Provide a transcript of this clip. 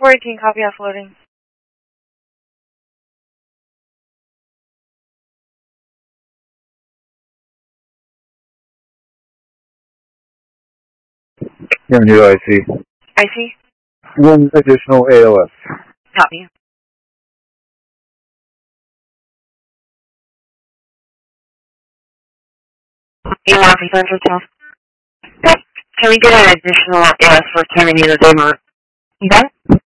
418, copy offloading. New IC. IC? One additional ALS. Copy. Email from Central Health. Can we get an additional ALS for Terminator Daymark? You got it?